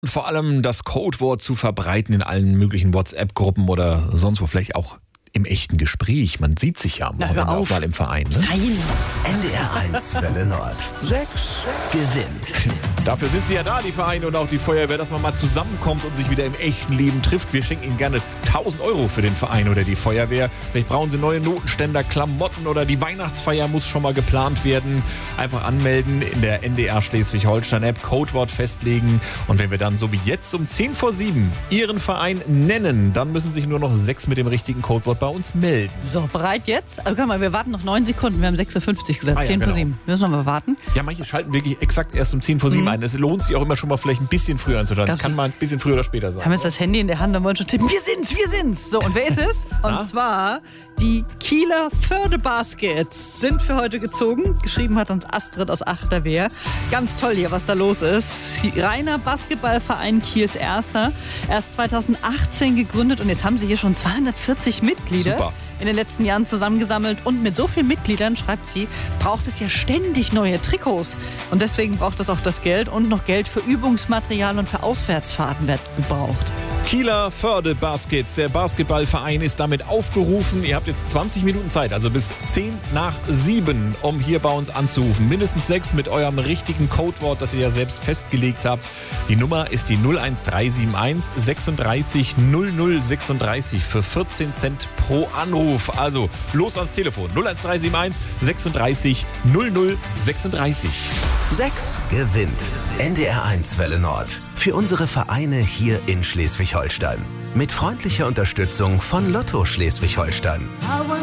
Vor allem das Codewort zu verbreiten in allen möglichen WhatsApp-Gruppen oder sonst wo, vielleicht auch im echten Gespräch. Man sieht sich ja am Wochenende auch mal im Verein. Ne? Nein. NDR 1 Welle Nord. 6 gewinnt. Dafür sind sie ja da, die Vereine und auch die Feuerwehr, dass man mal zusammenkommt und sich wieder im echten Leben trifft. Wir schenken Ihnen gerne 1.000 € für den Verein oder die Feuerwehr. Vielleicht brauchen Sie neue Notenständer, Klamotten oder die Weihnachtsfeier muss schon mal geplant werden. Einfach anmelden in der NDR Schleswig-Holstein-App, Codewort festlegen. Und wenn wir dann so wie jetzt um 6:50 Ihren Verein nennen, dann müssen sich nur noch 6 mit dem richtigen Codewort bei uns melden. So, bereit jetzt? Also, guck mal, wir warten noch 9 Sekunden. Wir haben 6:50 gesagt, 10:07. Wir müssen noch mal warten. Ja, manche schalten wirklich exakt erst um 6:50 ein. Es lohnt sich auch immer schon mal vielleicht ein bisschen früher einzuschalten. Es kann mal ein bisschen früher oder später sein. Haben jetzt das Handy in der Hand und wollen schon tippen. Wir sind's. So, und wer ist es? Und zwar die Kieler Förde-Baskets sind für heute gezogen. Geschrieben hat uns Astrid aus Achterwehr. Ganz toll hier, was da los ist. Reiner Basketballverein Kiels Erster. Erst 2018 gegründet und jetzt haben sie hier schon 240 Mitglieder. Super. In den letzten Jahren zusammengesammelt. Und mit so vielen Mitgliedern, schreibt sie, braucht es ja ständig neue Trikots. Und deswegen braucht es auch das Geld. Und noch Geld für Übungsmaterial und für Auswärtsfahrten wird gebraucht. Kieler Förde Baskets, der Basketballverein, ist damit aufgerufen. Ihr habt jetzt 20 Minuten Zeit, also bis 6:10, um hier bei uns anzurufen. Mindestens 6 mit eurem richtigen Codewort, das ihr ja selbst festgelegt habt. Die Nummer ist die 01371 36 00 36 für 14 Cent pro Anruf. Also los ans Telefon. 01371 36 00 36. 6 gewinnt. NDR 1 Welle Nord. Für unsere Vereine hier in Schleswig-Holstein. Mit freundlicher Unterstützung von Lotto Schleswig-Holstein.